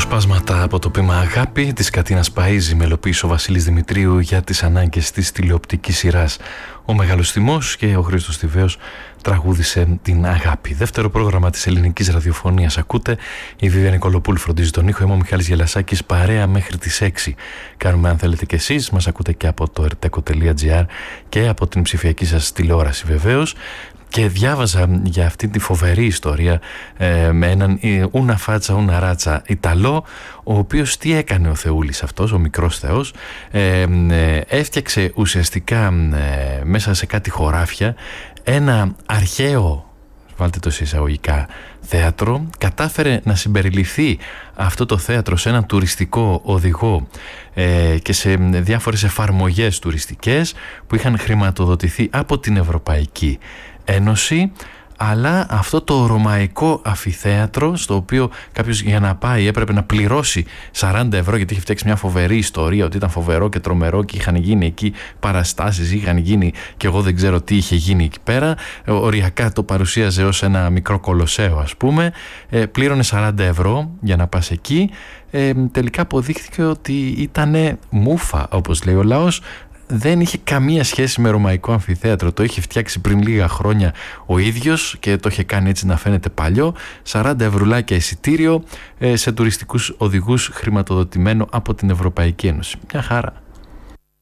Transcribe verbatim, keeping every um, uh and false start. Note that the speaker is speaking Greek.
Αποσπάσματα από το ποίημα Αγάπη της Κατίνας Παΐζη, μελοποίησε ο Βασίλης Δημητρίου για τις ανάγκες της τηλεοπτικής σειράς Ο Μεγάλος Θυμός, και ο Χρήστος Θηβαίος τραγούδισε την Αγάπη. Δεύτερο πρόγραμμα της ελληνικής ραδιοφωνίας ακούτε. Η Βίβια Νικολοπούλου φροντίζει τον ήχο. Είμαι ο Μιχάλης Γελασάκης, παρέα μέχρι τις έξι. Κάνουμε, αν θέλετε και εσείς, μας ακούτε και από το ερτέκο τελεία τζι άρ και από την ψηφιακή σας τηλεόραση βεβαίως. Και διάβαζα για αυτή τη φοβερή ιστορία ε, με έναν ούνα φάτσα ούνα ράτσα Ιταλό, ο οποίος τι έκανε ο Θεούλης αυτός, ο μικρός Θεός, ε, ε, έφτιαξε ουσιαστικά ε, μέσα σε κάτι χωράφια ένα αρχαίο, βάλτε το σε εισαγωγικά, θέατρο. Κατάφερε να συμπεριληφθεί αυτό το θέατρο σε έναν τουριστικό οδηγό ε, και σε διάφορες εφαρμογές τουριστικές που είχαν χρηματοδοτηθεί από την Ευρωπαϊκή Ένωση, αλλά αυτό το ρωμαϊκό αμφιθέατρο, στο οποίο κάποιος για να πάει έπρεπε να πληρώσει σαράντα ευρώ, γιατί είχε φτιάξει μια φοβερή ιστορία ότι ήταν φοβερό και τρομερό και είχαν γίνει εκεί παραστάσεις, είχαν γίνει και εγώ δεν ξέρω τι είχε γίνει εκεί πέρα, οριακά το παρουσίαζε ως ένα μικρό κολοσσέο ας πούμε, ε, πλήρωνε σαράντα ευρώ για να πας εκεί, ε, τελικά αποδείχθηκε ότι ήτανε μούφα, όπως λέει ο λαός. Δεν είχε καμία σχέση με ρωμαϊκό αμφιθέατρο. Το είχε φτιάξει πριν λίγα χρόνια ο ίδιος και το είχε κάνει έτσι να φαίνεται παλιό. σαράντα ευρουλάκια εισιτήριο σε τουριστικούς οδηγούς, χρηματοδοτημένο από την Ευρωπαϊκή Ένωση. Μια χαρά.